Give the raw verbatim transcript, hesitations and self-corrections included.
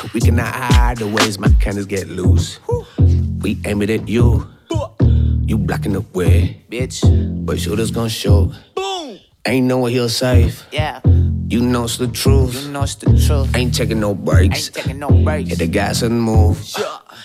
We cannot hide the ways my cannons get loose. We aim it at you. You blocking the way, bitch. But shooters gon' shoot. Boom. Ain't no one here safe. Yeah. You know it's the truth. You know it's the truth. Ain't taking no breaks. Ain't taking no breaks. Hit the gas and move. Sure.